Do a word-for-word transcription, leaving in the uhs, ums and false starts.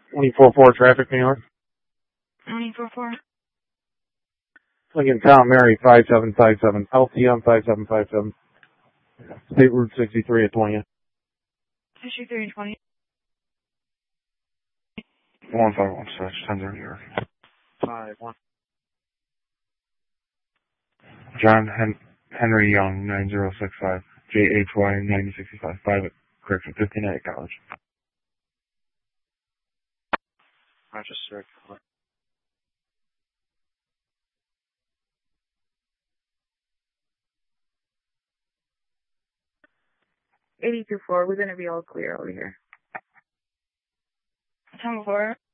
twenty-four four traffic, New York. twenty-four four. Lincoln Tom Mary five seven five seven. L T M five seven five seven. State Route sixty-three at twentieth. sixty-three and twenty. one five one six, ten thirty New York. five one. John Hen- Henry Young, nine zero six five. J H Y, ninety sixty-five. Private, correction, fifteen at College. Rochester. eighty-two four. We're going to be all clear over here. ten four.